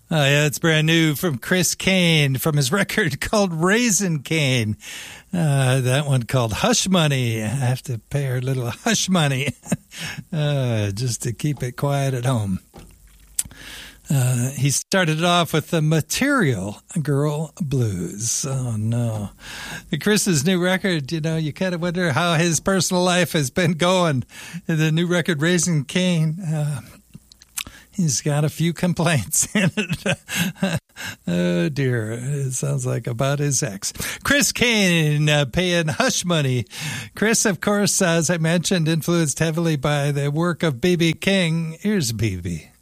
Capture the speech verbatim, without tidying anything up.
Oh, yeah, it's brand new from Chris Kane from his record called Raisin Cane. Uh, that one called Hush Money. I have to pay her a little hush money uh, just to keep it quiet at home. Uh, he started it off with the Material Girl Blues. Oh, no. Chris's new record, you know, you kind of wonder how his personal life has been going. The new record, Raisin Cane, uh, he's got a few complaints in it. Oh, dear. It sounds like about his ex. Chris Kane uh, paying hush money. Chris, of course, as I mentioned, influenced heavily by the work of B B King. Here's B B.